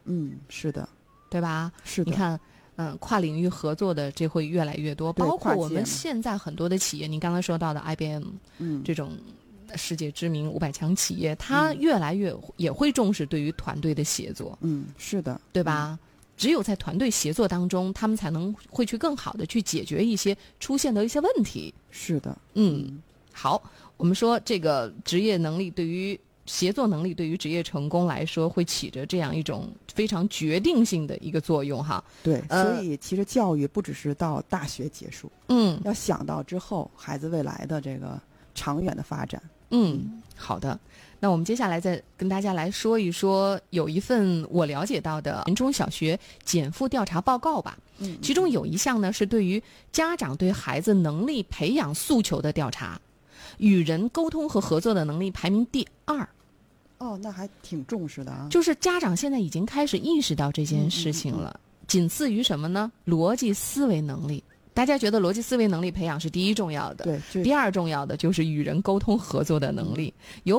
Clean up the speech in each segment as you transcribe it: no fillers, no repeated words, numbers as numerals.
是的， 对吧？ 是的。 你看，跨领域合作的这会越来越多，包括我们现在很多的企业，你刚才说到的 IBM，这种世界知名500强企业，它越来越也会重视对于团队的协作。 是的， 对吧？只有在团队协作当中，他们才能会去更好的去解决一些出现的一些问题。 是的， 好，我们说这个职业能力对于协作能力对于职业成功来说，会起着这样一种非常决定性的一个作用哈。 对，所以其实教育不只是到大学结束，要想到之后孩子未来的这个长远的发展。 好的。那我们接下来再跟大家来说一说，有一份我了解到的年中小学减负调查报告吧。其中有一项呢是对于家长对孩子能力培养诉求的调查，与人沟通和合作的能力排名第2。 那还挺重视的啊。 就是家长现在已经开始意识到这件事情了，仅次于什么呢？逻辑思维能力。大家觉得逻辑思维能力培养是第一重要的， 对， 第2重要的就是与人沟通合作的能力。有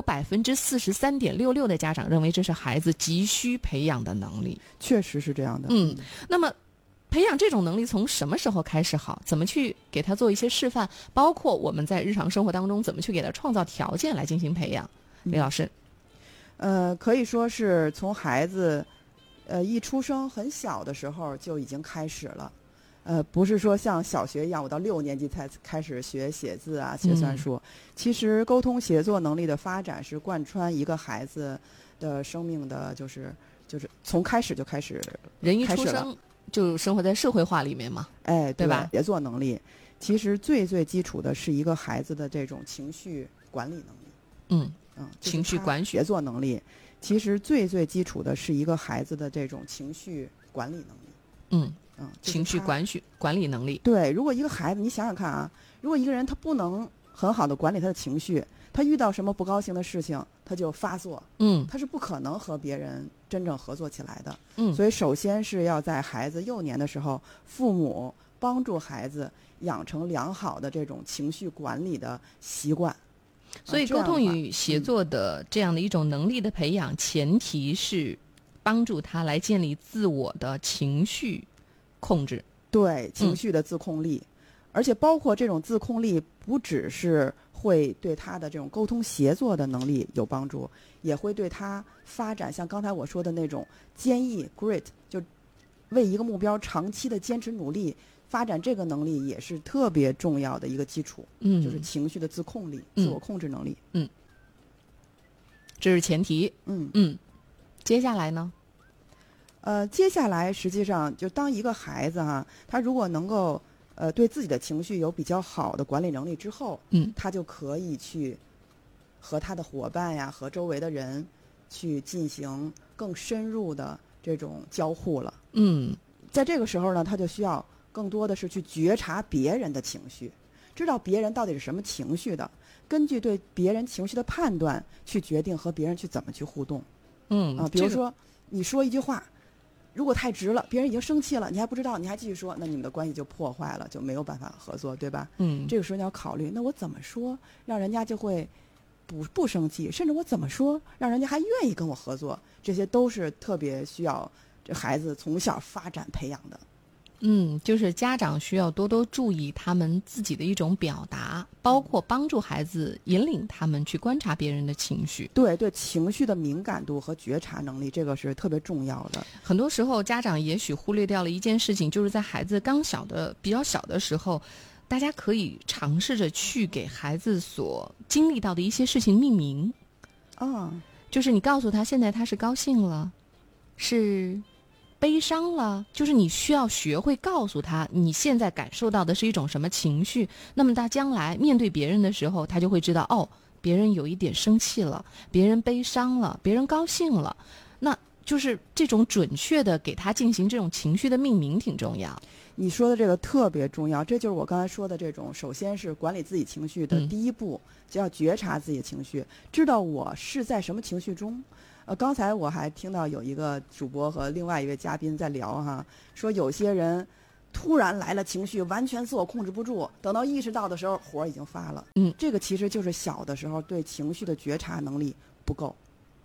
43.66%的家长认为这是孩子急需培养的能力。 确实是这样的。 那么培养这种能力从什么时候开始好？怎么去给他做一些示范？包括我们在日常生活当中怎么去给他创造条件来进行培养？李老师， 可以说是从孩子一出生很小的时候就已经开始了。不是说像小学一样，我到6年级才开始学写字啊、写算术。其实沟通协作能力的发展是贯穿一个孩子的生命的，就是从开始就开始， 人一出生就生活在社会化里面嘛，对吧？ 协作能力其实最基础的是一个孩子的这种情绪管理能力。 情绪管理协作能力其实最基础的是一个孩子的这种情绪管理能力。 情绪管理能力。 对，如果一个孩子，你想想看啊，如果一个人他不能很好的管理他的情绪，他遇到什么不高兴的事情他就发作，他是不可能和别人真正合作起来的。所以首先是要在孩子幼年的时候，父母帮助孩子养成良好的这种情绪管理的习惯。 所以沟通与协作的这样的一种能力的培养，前提是帮助他来建立自我的情绪控制。 对，情绪的自控力。而且包括这种自控力不只是会对他的这种沟通协作的能力有帮助，也会对他发展像刚才我说的那种坚毅 grit， 就为一个目标长期的坚持努力，发展这个能力也是特别重要的一个基础。就是情绪的自控力、自我控制能力。 这是前提。接下来呢？ 接下来实际上就当一个孩子他如果能够对自己的情绪有比较好的管理能力之后，他就可以去和他的伙伴呀、和周围的人去进行更深入的这种交互了。在这个时候呢，他就需要更多的是去觉察别人的情绪，知道别人到底是什么情绪的，根据对别人情绪的判断去决定和别人去怎么去互动。比如说你说一句话，如果太直了，别人已经生气了，你还不知道，你还继续说，那你们的关系就破坏了，就没有办法合作，对吧？这个时候你要考虑，那我怎么说让人家就会不生气，甚至我怎么说让人家还愿意跟我合作，这些都是特别需要这孩子从小发展培养的。 就是家长需要多多注意他们自己的一种表达，包括帮助孩子引领他们去观察别人的情绪。 对情绪的敏感度和觉察能力，这个是特别重要的。 很多时候家长也许忽略掉了一件事情，就是在孩子比较小的时候，大家可以尝试着去给孩子所经历到的一些事情命名。就是你告诉他现在他是高兴了，是悲伤了，就是你需要学会告诉他你现在感受到的是一种什么情绪，那么他将来面对别人的时候，他就会知道别人有一点生气了，别人悲伤了，别人高兴了，那就是这种准确的给他进行这种情绪的命名挺重要。 你说的这个特别重要，这就是我刚才说的这种，首先是管理自己情绪的第一步，就要觉察自己的情绪，知道我是在什么情绪中。刚才我还听到有一个主播和另外一位嘉宾在聊说有些人突然来了情绪，完全自我控制不住，等到意识到的时候火已经发了。这个其实就是小的时候对情绪的觉察能力不够。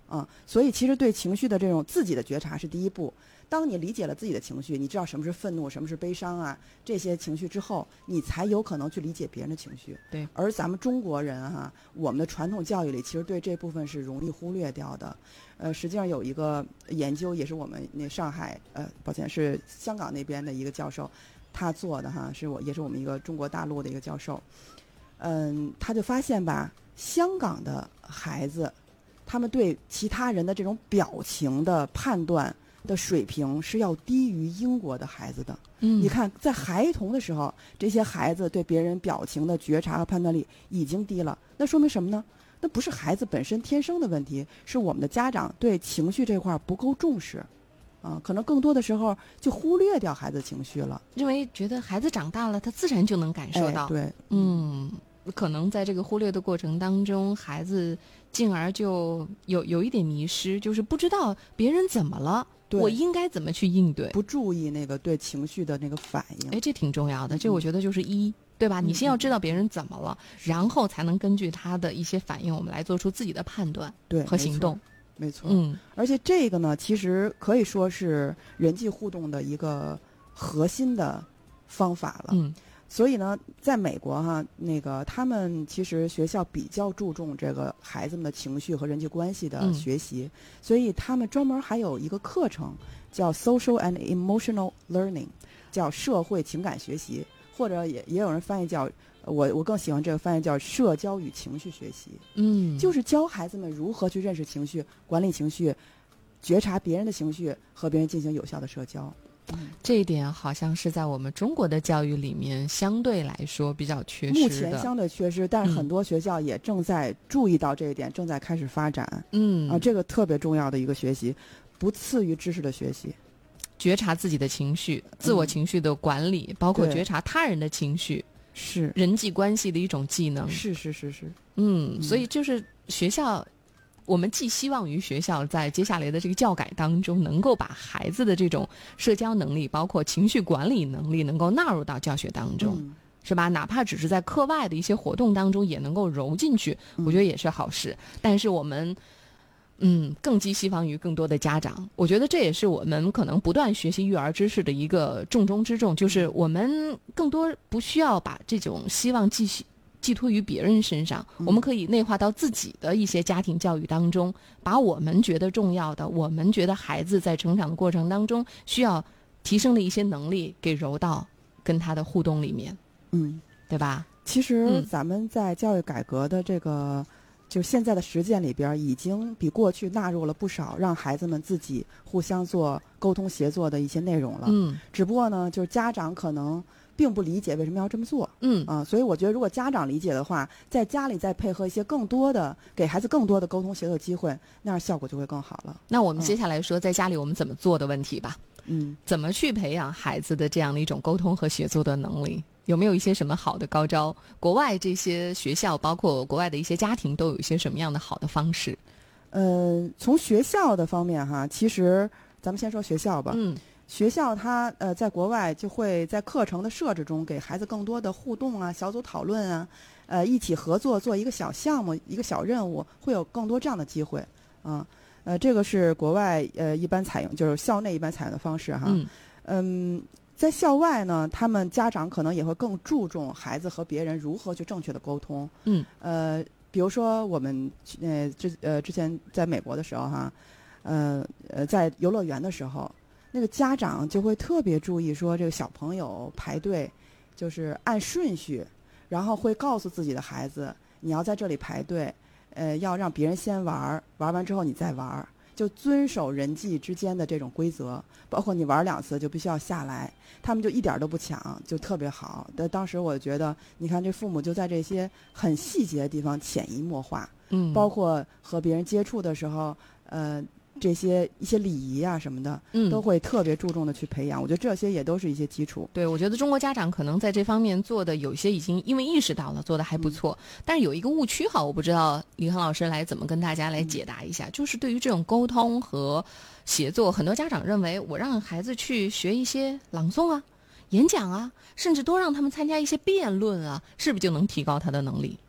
所以其实对情绪的这种自己的觉察是第一步。当你理解了自己的情绪，你知道什么是愤怒，什么是悲伤啊，这些情绪之后，你才有可能去理解别人的情绪。 对。 而咱们中国人我们的传统教育里其实对这部分是容易忽略掉的。实际上有一个研究，也是我们那上海是香港那边的一个教授他做的也是我们一个中国大陆的一个教授。他就发现吧，香港的孩子他们对其他人的这种表情的判断的水平是要低于英国的孩子的。你看在孩童的时候，这些孩子对别人表情的觉察和判断力已经低了，那说明什么呢？那不是孩子本身天生的问题，是我们的家长对情绪这块不够重视可能更多的时候就忽略掉孩子情绪了， 因为觉得孩子长大了他自然就能感受到。 对， 可能在这个忽略的过程当中，孩子进而就有一点迷失，就是不知道别人怎么了，我应该怎么去应对， 不注意那个对情绪的那个反应。 这挺重要的，这我觉得就是对吧？你先要知道别人怎么了，然后才能根据他的一些反应，我们来做出自己的判断和行动。 没错。而且这个呢，其实可以说是人际互动的一个核心的方法了。所以呢，在美国他们其实学校比较注重这个孩子们的情绪和人际关系的学习，所以他们专门还有一个课程叫 Social and Emotional Learning， 叫社会情感学习，或者也有人翻译叫我更喜欢这个翻译叫社交与情绪学习。就是教孩子们如何去认识情绪、管理情绪、觉察别人的情绪，和别人进行有效的社交。 这一点好像是在我们中国的教育里面相对来说比较缺失的， 目前相对缺失，但是很多学校也正在注意到这一点，正在开始发展。这个特别重要的一个学习，不次于知识的学习。 觉察自己的情绪，自我情绪的管理，包括觉察他人的情绪， 是人际关系的一种技能。 是。 所以就是学校。我们寄希望于学校在接下来的这个教改当中，能够把孩子的这种社交能力，包括情绪管理能力，能够纳入到教学当中，是吧？哪怕只是在课外的一些活动当中，也能够揉进去，我觉得也是好事。但是我们，更寄希望于更多的家长。我觉得这也是我们可能不断学习育儿知识的一个重中之重，就是我们更多不需要把这种希望寄托于别人身上，我们可以内化到自己的一些家庭教育当中，把我们觉得重要的，我们觉得孩子在成长的过程当中需要提升的一些能力，给揉到跟他的互动里面，对吧？ 其实咱们在教育改革的这个就现在的实践里边，已经比过去纳入了不少让孩子们自己互相做沟通协作的一些内容了。只不过呢，就是家长可能并不理解为什么要这么做。所以我觉得如果家长理解的话，在家里再配合一些更多的给孩子更多的沟通协作机会，那样效果就会更好了。 那我们接下来说在家里我们怎么做的问题吧。怎么去培养孩子的这样的一种沟通和协作的能力？有没有一些什么好的高招？国外这些学校，包括国外的一些家庭，都有一些什么样的好的方式？ 从学校的方面其实咱们先说学校吧。学校它在国外就会在课程的设置中给孩子更多的互动小组讨论一起合作做一个小项目、一个小任务，会有更多这样的机会这个是国外一般采用，就是校内一般采用的方式在校外呢，他们家长可能也会更注重孩子和别人如何去正确的沟通。比如说我们之前在美国的时候在游乐园的时候，那个家长就会特别注意说这个小朋友排队就是按顺序，然后会告诉自己的孩子，你要在这里排队，要让别人先玩完之后你再玩，就遵守人际之间的这种规则，包括你玩2次就必须要下来，他们就一点都不抢，就特别好。但当时我觉得，你看这父母就在这些很细节的地方潜移默化，包括和别人接触的时候，这些一些礼仪什么的，都会特别注重的去培养。我觉得这些也都是一些基础。 对，我觉得中国家长可能在这方面做的有些已经因为意识到了，做的还不错。但是有一个误区我不知道李恒老师来怎么跟大家来解答一下，就是对于这种沟通和协作，很多家长认为我让孩子去学一些朗诵演讲甚至多让他们参加一些辩论是不是就能提高他的能力？